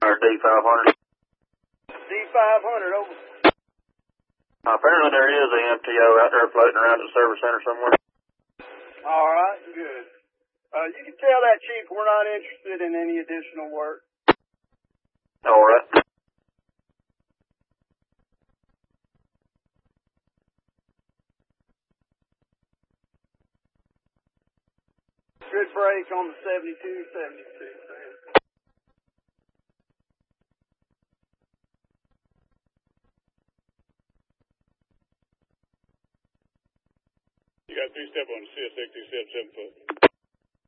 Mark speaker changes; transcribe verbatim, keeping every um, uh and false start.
Speaker 1: Or D five hundred.
Speaker 2: D five hundred, over.
Speaker 1: Apparently there is a M T O out there floating around at the service center somewhere.
Speaker 2: All right, good. Uh, you can tell that chief we're not interested in any additional work.
Speaker 1: All right.
Speaker 2: Good break on the seventy-two seventy-two.
Speaker 3: You got three step on C S sixty, seven foot.